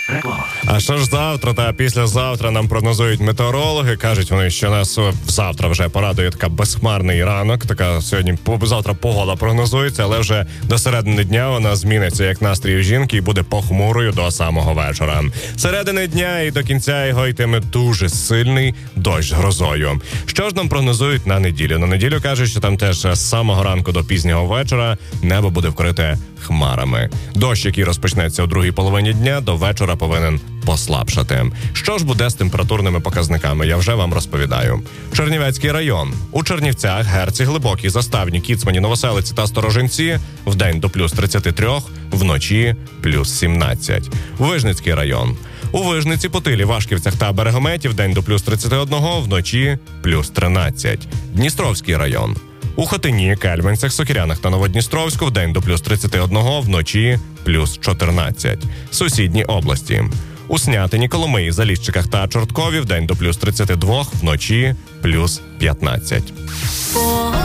А що ж завтра та післязавтра нам прогнозують метеорологи? Кажуть вони, що нас завтра вже порадує така безхмарний ранок. Така сьогодні, завтра погода прогнозується, але вже до середини дня вона зміниться як настрій жінки і буде похмурою до самого вечора. Середини дня і до кінця його йтиме дуже сильний дощ з грозою. Що ж нам прогнозують на неділю? На неділю кажуть, що там теж з самого ранку до пізнього вечора небо буде вкрите хмарами. Дощ, який розпочнеться у другій половині дня, до вечора повинен послабшати. Що ж буде з температурними показниками, я вже вам розповідаю. Чернівецький район. У Чернівцях, Герці, Глибокій, Заставні, Кіцмані, Новоселиці та Сторожинці вдень до плюс 33, вночі плюс 17. Вижницький район. У Вижниці, Путилі, Вашківцях та Берегометі вдень до плюс 31, вночі плюс 13. Дністровський район. У Хотині, Кельменцях, Сокирянах та Новодністровську вдень до плюс 31, вночі плюс 14. Сусідні області. У Снятині, Коломиї, Заліщиках та Чорткові вдень до плюс 32, вночі плюс 15.